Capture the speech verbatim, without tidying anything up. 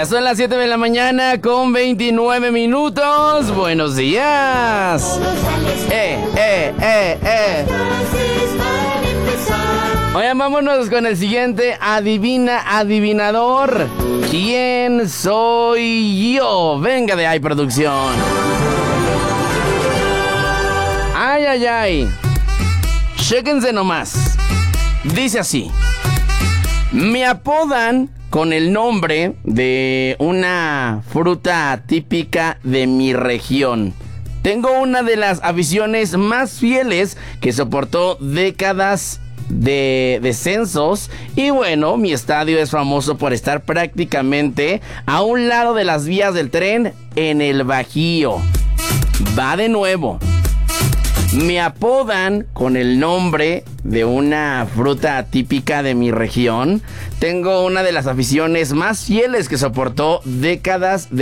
son las siete de la mañana con veintinueve minutos. Buenos días. Eh, eh, eh, eh. Oigan, vámonos con el siguiente adivina, adivinador. ¿Quién soy yo? Venga de ahí, producción. Ay, ay, ay. Chéquense nomás. Dice así. Me apodan con el nombre de una fruta típica de mi región. Tengo una de las aficiones más fieles que soportó décadas de descensos. Y bueno, mi estadio es famoso por estar prácticamente a un lado de las vías del tren en el Bajío. Va de nuevo. Me apodan con el nombre de una fruta típica de mi región. Tengo una de las aficiones más fieles que soportó décadas de